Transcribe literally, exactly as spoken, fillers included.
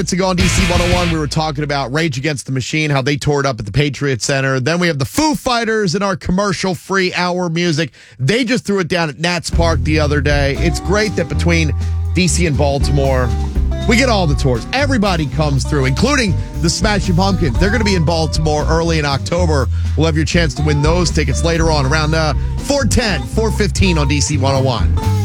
To go on D C one oh one, we were talking about Rage Against the Machine, how they tore it up at the Patriot Center. Then we have the Foo Fighters in our commercial-free hour music. They just threw it down at Nats Park the other day. It's great that between D C and Baltimore, we get all the tours. Everybody comes through, including the Smashing Pumpkins. They're going to be in Baltimore early in October. We'll have your chance to win those tickets later on around uh, four ten, four fifteen on D C one oh one.